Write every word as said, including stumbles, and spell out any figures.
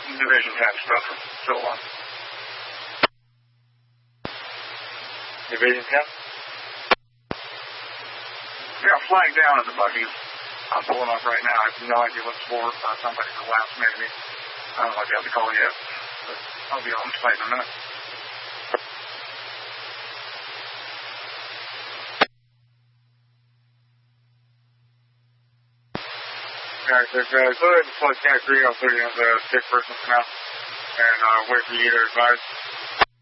Division ten stuff. So on. Division ten? Yeah, flying down in the buggies. I'm pulling up right now. I have no idea what's for. Uh, somebody collapsed maybe. I don't know if you have to call yet. But I'll be on site in a minute. Alright, so uh, go ahead and plug Camp three on thirty on the sick person for now. And uh, wait for you to advise.